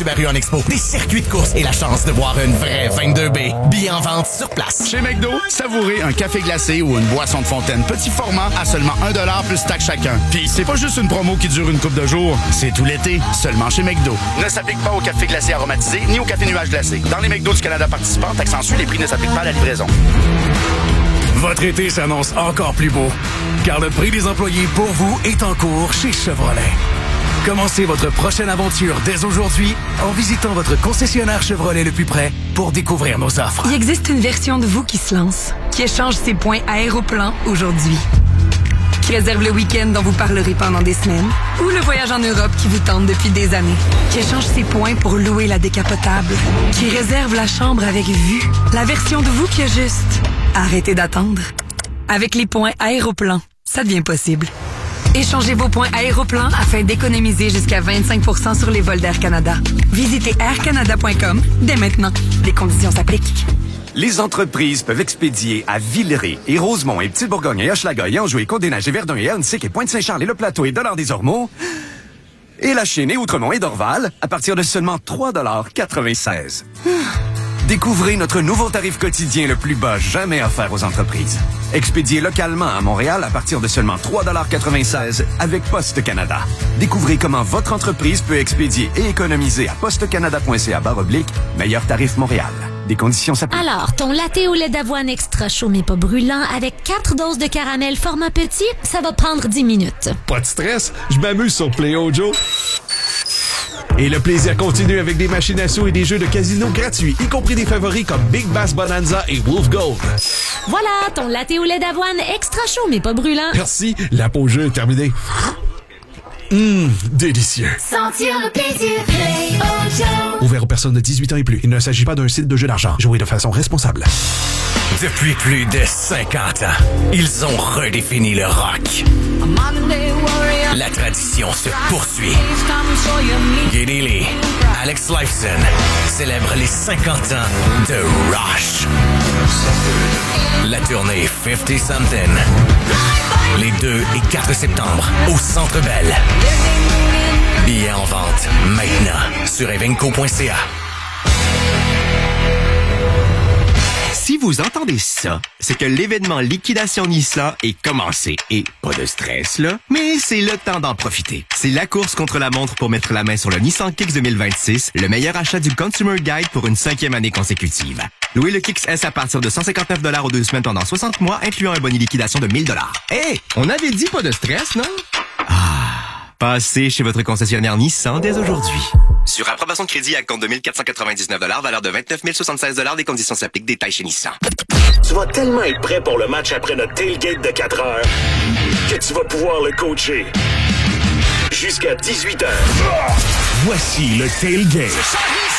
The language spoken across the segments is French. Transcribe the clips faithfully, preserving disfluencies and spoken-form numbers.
Subaru en expo, des circuits de course et la chance de voir une vraie vingt-deux B. Billets en vente sur place. Chez McDo, savourez un café glacé ou une boisson de fontaine petit format à seulement un dollar plus taxe chacun. Puis c'est pas juste une promo qui dure une couple de jours, c'est tout l'été, seulement chez McDo. Ne s'applique pas au café glacé aromatisé ni au café nuage glacé. Dans les McDo du Canada participants, accentue, les prix ne s'appliquent pas à la livraison. Votre été s'annonce encore plus beau, car le prix des employés pour vous est en cours chez Chevrolet. Commencez votre prochaine aventure dès aujourd'hui en visitant votre concessionnaire Chevrolet le plus près pour découvrir nos offres. Il existe une version de vous qui se lance, qui échange ses points Aéroplan aujourd'hui, qui réserve le week-end dont vous parlerez pendant des semaines, ou le voyage en Europe qui vous tente depuis des années, qui échange ses points pour louer la décapotable, qui réserve la chambre avec vue, la version de vous qui a juste arrêtez d'attendre. Avec les points Aéroplan, ça devient possible. Échangez vos points Aéroplan afin d'économiser jusqu'à vingt-cinq pour cent sur les vols d'Air Canada. Visitez air canada point com dès maintenant. Les conditions s'appliquent. Les entreprises peuvent expédier à Villeray et Rosemont et Petite-Bourgogne et Hochelaga et Anjou et Côte-des-Neiges et Verdun et Ahuntsic et Pointe-Saint-Charles et Le Plateau et Dollard-des-Ormeaux et La Chine et Outremont et Dorval à partir de seulement trois dollars quatre-vingt-seize. Découvrez notre nouveau tarif quotidien le plus bas jamais offert aux entreprises. Expédié localement à Montréal à partir de seulement trois dollars quatre-vingt-seize avec Poste Canada. Découvrez comment votre entreprise peut expédier et économiser à postecanada.ca barre oblique meilleur tarif Montréal. Des conditions s'appliquent. Alors, ton latte au lait d'avoine extra chaud mais pas brûlant avec quatre doses de caramel format petit, ça va prendre dix minutes. Pas de stress, je m'amuse sur Play-O Joe. Et le plaisir continue avec des machines à sous et des jeux de casino gratuits, y compris des favoris comme Big Bass Bonanza et Wolf Gold. Voilà, ton latte au lait d'avoine extra chaud mais pas brûlant. Merci, la pause jeu est terminée. Hum, délicieux. Sentir le plaisir, Play-O Joe. Ouvert aux personnes de dix-huit ans et plus. Il ne s'agit pas d'un site de jeu d'argent. Jouez de façon responsable. Depuis plus de cinquante ans, ils ont redéfini le rock. La tradition se poursuit. Geddy Lee, Alex Lifeson célèbrent les cinquante ans de Rush. La tournée cinquante something. Les deux et quatre septembre au Centre Bell. Billets en vente maintenant sur evenco point c a. Si vous entendez ça, c'est que l'événement Liquidation Nissan est commencé. Et pas de stress, là, mais c'est le temps d'en profiter. C'est la course contre la montre pour mettre la main sur le Nissan Kicks deux mille vingt-six, le meilleur achat du Consumer Guide pour une cinquième année consécutive. Louez le Kicks S à partir de cent cinquante-neuf dollars aux deux semaines pendant soixante mois, incluant un bonus liquidation de mille dollars. Hey, on avait dit pas de stress, non? Ah, passez chez votre concessionnaire Nissan dès aujourd'hui. Sur approbation de crédit à compte de mille quatre cent quatre-vingt-dix-neuf dollars, valeur de vingt-neuf mille soixante-seize dollars, des conditions s'appliquent, détails chez Nissan. Tu vas tellement être prêt pour le match après notre tailgate de quatre heures que tu vas pouvoir le coacher jusqu'à dix-huit heures. Voici le tailgate.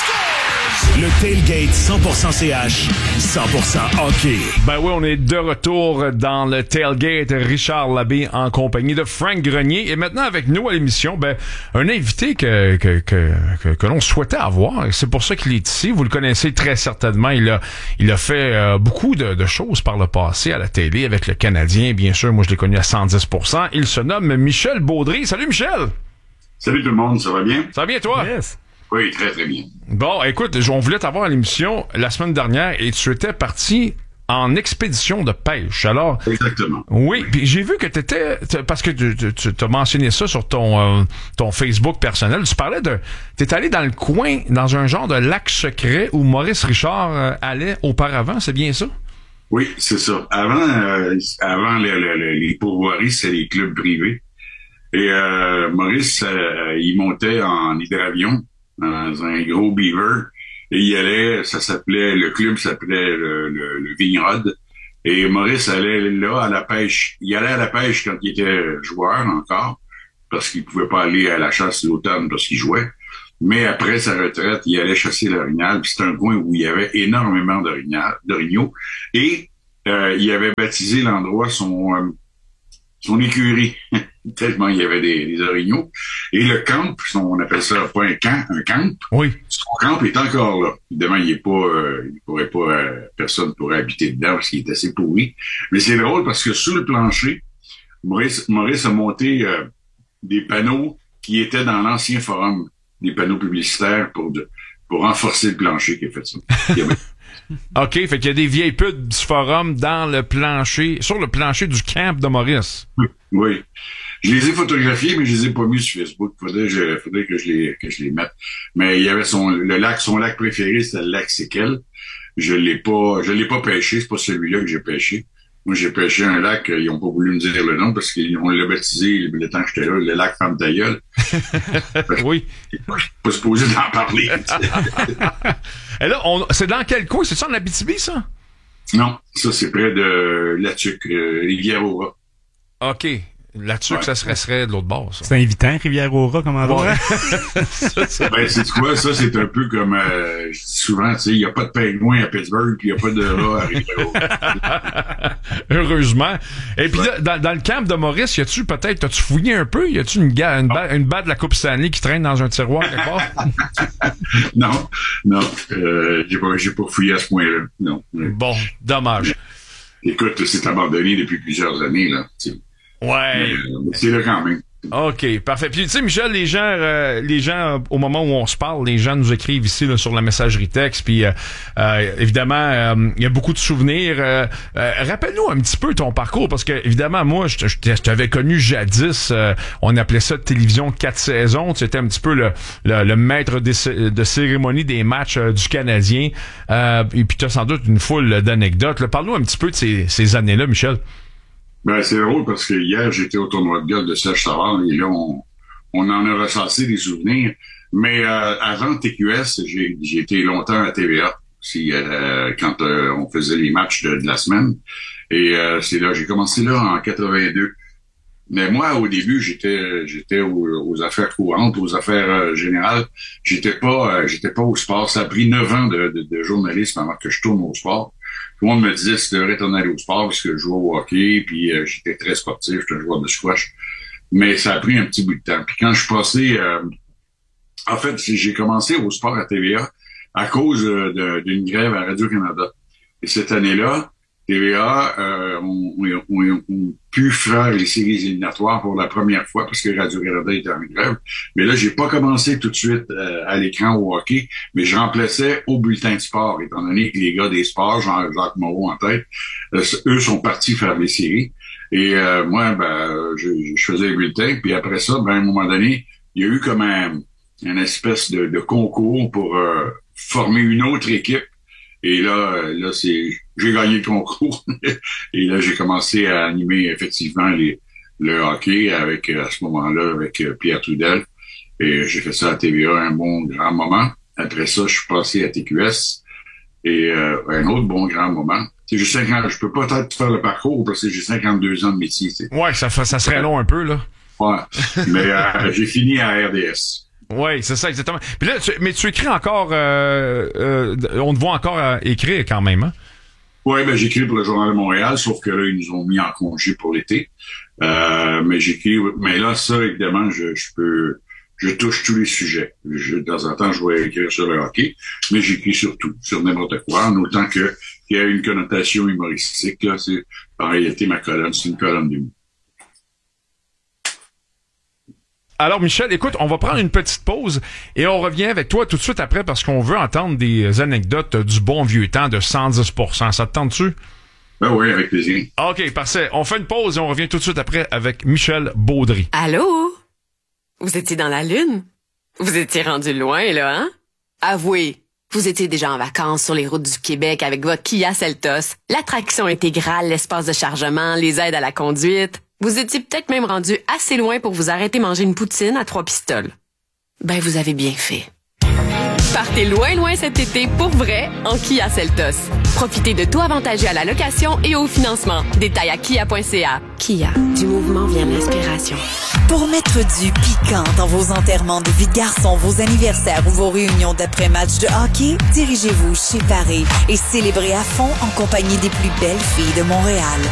Le tailgate cent pour cent C H, cent pour cent hockey. Ben oui, on est de retour dans le tailgate. Richard Labbé en compagnie de Frank Grenier. Et maintenant avec nous à l'émission, ben un invité que que que que, que l'on souhaitait avoir. Et c'est pour ça qu'il est ici. Vous le connaissez très certainement. Il a il a fait euh, beaucoup de, de choses par le passé à la télé avec le Canadien. Bien sûr, moi je l'ai connu à cent dix pour cent. Il se nomme Michel Baudry. Salut Michel. Salut tout le monde, ça va bien? Ça va bien toi? Yes. Oui, très très bien. Bon, écoute, on voulait t'avoir à l'émission la semaine dernière et tu étais parti en expédition de pêche. Alors, exactement. Oui, puis j'ai vu que t'étais, parce que tu, tu, tu as mentionné ça sur ton euh, ton Facebook personnel. Tu parlais de, t'es allé dans le coin, dans un genre de lac secret où Maurice Richard euh, allait auparavant. C'est bien ça? Oui, c'est ça. Avant, euh, avant les, les, les pourvoiries, c'est les clubs privés. Et euh, Maurice, euh, il montait en hydravion dans un gros beaver, et il allait, ça s'appelait, le club s'appelait le, le, le Vignerod, et Maurice allait là à la pêche. Il allait à la pêche quand il était joueur encore, parce qu'il pouvait pas aller à la chasse l'automne parce qu'il jouait, mais après sa retraite, il allait chasser l'orignal, puis c'est un coin où il y avait énormément d'orignaux, et euh, il avait baptisé l'endroit son... Euh, son écurie, tellement il y avait des, des orignaux. Et le camp, on appelle ça pas un camp, un camp. Oui. Son camp est encore là. Évidemment, il est pas, euh, il pourrait pas, euh, personne pourrait habiter dedans parce qu'il est assez pourri. Mais c'est drôle parce que sur le plancher, Maurice, Maurice a monté euh, des panneaux qui étaient dans l'ancien forum des panneaux publicitaires pour de, pour renforcer le plancher qui a fait ça. OK, fait qu'il y a des vieilles putes du forum dans le plancher, sur le plancher du camp de Maurice. Oui, oui. Je les ai photographiés, mais je les ai pas mis sur Facebook. Faudrait, je, faudrait que je les, que je les mette. Mais il y avait son, le lac, son lac préféré, c'était le lac Séquel. Je l'ai pas, je l'ai pas pêché. C'est pas celui-là que j'ai pêché. Moi, j'ai pêché un lac, ils ont pas voulu me dire le nom parce qu'ils ont l'a baptisé, le temps que j'étais là, le lac Femme ta gueule. Oui. Pas, pas supposé d'en parler. Et là, on, c'est dans quel coin? C'est ça en Abitibi, ça? Non, ça, c'est près de La Tuque, euh, Rivière-au-Rat. OK. Là-dessus, ouais. que ça serait, serait de l'autre bord, ça. C'est invitant, Rivière-au-Rat, comme endroit. Ouais. ça, ça. Ben, c'est quoi? Ça, c'est un peu comme, euh, je dis souvent, tu sais, il n'y a pas de pingouin à Pittsburgh, puis il n'y a pas de rat à Rivière-au-Rat. Heureusement. Et puis, là, dans, dans le camp de Maurice, y a-tu peut-être, t'as-tu fouillé un peu? Y a-tu une, ga- une, ba- une batte de la Coupe Stanley qui traîne dans un tiroir quelque part? non, non, euh, j'ai pas, j'ai pas fouillé à ce point-là, non. Bon, dommage. Écoute, c'est abandonné depuis plusieurs années, là, tu sais. Ouais. Mais, euh, c'est là quand même. OK, parfait. Puis tu sais, Michel, les gens, euh, les gens, euh, au moment où on se parle, les gens nous écrivent ici là, sur la messagerie texte. Puis euh, euh, évidemment, euh, il y a beaucoup de souvenirs. Euh, euh, rappelle-nous un petit peu ton parcours, parce que évidemment, moi, je, je, je t'avais connu jadis. Euh, on appelait ça télévision quatre saisons. Tu étais un petit peu le, le, le maître des, de cérémonie des matchs euh, du Canadien. Euh, et puis tu as sans doute une foule d'anecdotes. Là. Parle-nous un petit peu de ces, ces années-là, Michel. Ben, c'est drôle parce que hier, j'étais au tournoi de golf de Serge Savard et là, on, on en a recensé des souvenirs. Mais euh, avant T Q S, j'ai, j'ai été longtemps à T V A si, euh, quand euh, on faisait les matchs de, de la semaine. Et euh, c'est là, j'ai commencé là en quatre-vingt-deux. Mais moi, au début, j'étais j'étais aux, aux affaires courantes, aux affaires euh, générales. J'étais pas euh, j'étais pas au sport. Ça a pris neuf ans de, de, de journalisme avant que je tourne au sport. Tout le monde me disait si tu devrais t'en aller au sport parce que je jouais au hockey, puis euh, j'étais très sportif, j'étais un joueur de squash. Mais ça a pris un petit bout de temps. Puis quand je suis passé... Euh, en fait, j'ai commencé au sport à T V A à cause euh, de, d'une grève à Radio-Canada. Et cette année-là, T V A euh, ont, ont, ont, ont pu faire les séries éliminatoires pour la première fois parce que Radio-Canada était en grève. Mais là, j'ai pas commencé tout de suite euh, à l'écran au hockey, mais je remplaçais au bulletin de sport, étant donné que les gars des sports, Jean-Jacques Moreau en tête, euh, eux sont partis faire les séries. Et euh, moi, ben, je, je faisais les bulletins. Puis après ça, ben, à un moment donné, il y a eu comme un, une espèce de, de concours pour euh, former une autre équipe. Et là, là, c'est, j'ai gagné le concours. Et là, j'ai commencé à animer effectivement les, le hockey avec, à ce moment-là, avec Pierre Trudel. Et j'ai fait ça à T V A un bon grand moment. Après ça, je suis passé à T Q S. Et euh, un autre bon grand moment. C'est j'ai cinquante, je peux pas peut-être faire le parcours parce que j'ai cinquante-deux ans de métier. C'est... Ouais, ça, ça serait long un peu, là. Ouais. Mais euh, j'ai fini à R D S. Oui, c'est ça, exactement. Puis là, tu, mais tu écris encore, euh, euh, on te voit encore euh, écrire quand même, hein? Oui, ben j'écris pour le Journal de Montréal, sauf que là, ils nous ont mis en congé pour l'été. Euh, mais j'écris, mais là, ça, évidemment, je, je peux, je touche tous les sujets. Je, de temps en temps, je vais écrire sur le hockey, mais j'écris sur tout, sur n'importe quoi, en autant que qu'il y a une connotation humoristique. Là, c'est, en réalité, ma colonne, c'est une colonne d'humour. Alors, Michel, écoute, on va prendre une petite pause et on revient avec toi tout de suite après parce qu'on veut entendre des anecdotes du bon vieux temps de cent dix pour cent. Ça te tente-tu? Ben oui, avec plaisir. OK, parfait. On fait une pause et on revient tout de suite après avec Michel Baudry. Allô? Vous étiez dans la Lune? Vous étiez rendu loin, là, hein? Avouez, vous étiez déjà en vacances sur les routes du Québec avec votre Kia Seltos, l'attraction intégrale, l'espace de chargement, les aides à la conduite. Vous étiez peut-être même rendu assez loin pour vous arrêter manger une poutine à trois pistoles. Ben, vous avez bien fait. Partez loin, loin cet été pour vrai en Kia Seltos. Profitez de taux avantagés à la location et au financement. Détails à kia point c a. Kia, du mouvement vient l'inspiration. Pour mettre du piquant dans vos enterrements de vie de garçon, vos anniversaires ou vos réunions d'après-match de hockey, dirigez-vous chez Paris et célébrez à fond en compagnie des plus belles filles de Montréal.